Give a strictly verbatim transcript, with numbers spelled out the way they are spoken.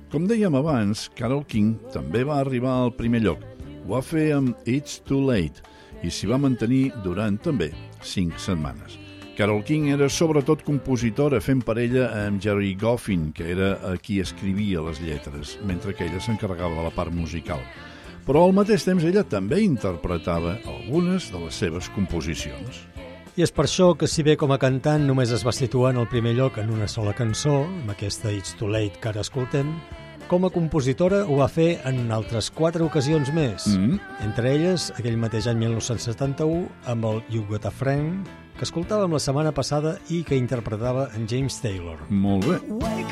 Com dèiem abans, Carole King també va arribar al primer lloc. Ho va fer amb It's Too Late i s'hi va mantenir durant també cinc setmanes. Carole King era sobretot compositora fent parella amb Gerry Goffin, que era a qui escrivia les lletres, mentre que ella s'encarregava de la part musical. Però al mateix temps ella també interpretava algunes de les seves composicions. I és per això que, si bé com a cantant només es va situar en el primer lloc en una sola cançó, amb aquesta It's Too Late que ara escoltem, com a compositora ho va fer en altres quatre ocasions més, mm. entre elles aquell mateix any mil nou-cents setanta-u amb el You Got a Friend, que escoltàvem la setmana passada i que interpretava en James Taylor. Molt bé.